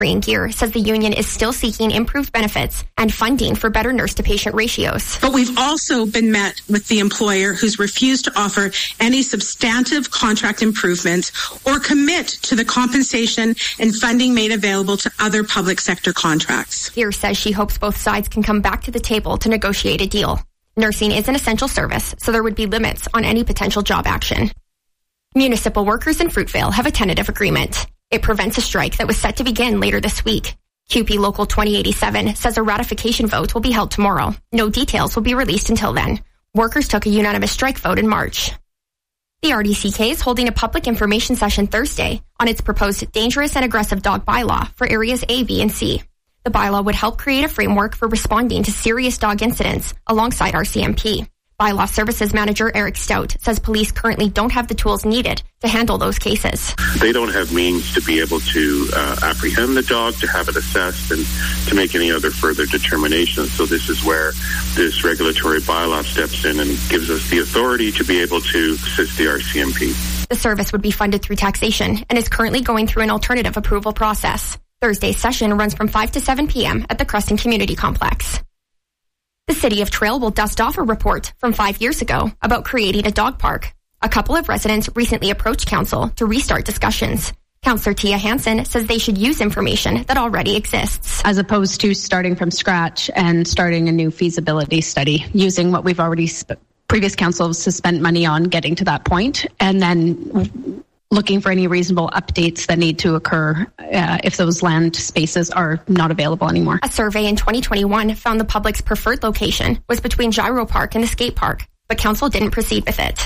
Gear says the union is still seeking improved benefits and funding for better nurse-to-patient ratios. But we've also been met with the employer who's refused to offer any substantive contract improvements or commit to the compensation and funding made available to other public sector contracts. Gear says she hopes both sides can come back to the table to negotiate a deal. Nursing is an essential service, so there would be limits on any potential job action. Municipal workers in Fruitvale have a tentative agreement. It prevents a strike that was set to begin later this week. QP Local 2087 says a ratification vote will be held tomorrow. No details will be released until then. Workers took a unanimous strike vote in March. The RDCK is holding a public information session Thursday on its proposed dangerous and aggressive dog bylaw for areas A, B, and C. The bylaw would help create a framework for responding to serious dog incidents alongside RCMP. Bylaw Services Manager Eric Stout says police currently don't have the tools needed to handle those cases. They don't have means to be able to apprehend the dog, to have it assessed, and to make any other further determinations. So this is where this regulatory bylaw steps in and gives us the authority to be able to assist the RCMP. The service would be funded through taxation and is currently going through an alternative approval process. Thursday's session runs from 5 to 7 p.m. at the Creston Community Complex. The City of Trail will dust off a report from 5 years ago about creating a dog park. A couple of residents recently approached Council to restart discussions. Councillor Tia Hansen says they should use information that already exists. As opposed to starting from scratch and starting a new feasibility study, using what we've already, previous councils have spent money on getting to that point, and then looking for any reasonable updates that need to occur if those land spaces are not available anymore. A survey in 2021 found the public's preferred location was between Gyro Park and the skate park, but council didn't proceed with it.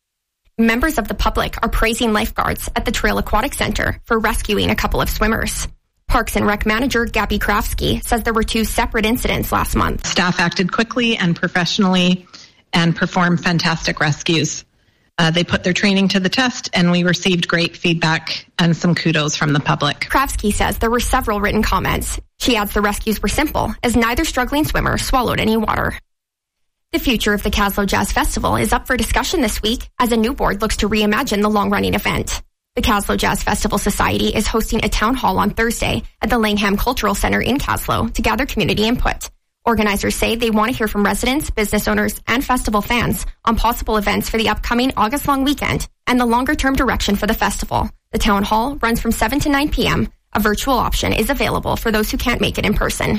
Members of the public are praising lifeguards at the Trail Aquatic Centre for rescuing a couple of swimmers. Parks and Rec Manager Gabby Krafsky says there were 2 separate incidents last month. Staff acted quickly and professionally and performed fantastic rescues. They put their training to the test, and we received great feedback and some kudos from the public. Krafsky says there were several written comments. She adds the rescues were simple, as neither struggling swimmer swallowed any water. The future of the Kaslo Jazz Festival is up for discussion this week as a new board looks to reimagine the long-running event. The Kaslo Jazz Festival Society is hosting a town hall on Thursday at the Langham Cultural Centre in Kaslo to gather community input. Organizers say they want to hear from residents, business owners, and festival fans on possible events for the upcoming August-long weekend and the longer-term direction for the festival. The town hall runs from 7 to 9 p.m. A virtual option is available for those who can't make it in person.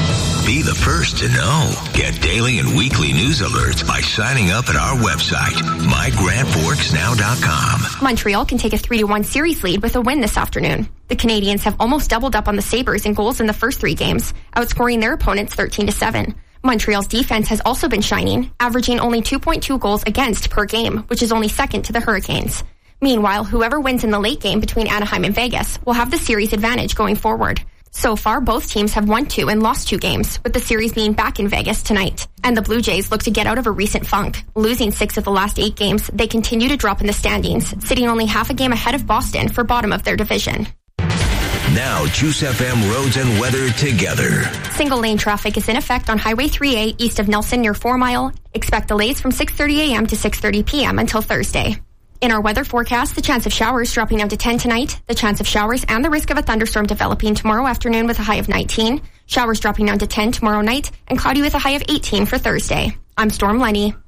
Be the first to know. Get daily and weekly news alerts by signing up at our website, mygrantforksnow.com. Montreal can take a 3-1 series lead with a win this afternoon. The Canadians have almost doubled up on the Sabres in goals in the first 3 games, outscoring their opponents 13-7. Montreal's defense has also been shining, averaging only 2.2 goals against per game, which is only second to the Hurricanes. Meanwhile, whoever wins in the late game between Anaheim and Vegas will have the series advantage going forward. So far, both teams have won 2 and lost 2 games, with the series being back in Vegas tonight. And the Blue Jays look to get out of a recent funk. Losing 6 of the last 8 games, they continue to drop in the standings, sitting only half a game ahead of Boston for bottom of their division. Now, Juice FM roads and weather together. Single lane traffic is in effect on Highway 3A east of Nelson near 4 Mile. Expect delays from 6:30 a.m. to 6:30 p.m. until Thursday. In our weather forecast, the chance of showers dropping down to 10 tonight, the chance of showers and the risk of a thunderstorm developing tomorrow afternoon with a high of 19, showers dropping down to 10 tomorrow night, and cloudy with a high of 18 for Thursday. I'm Storm Lenny.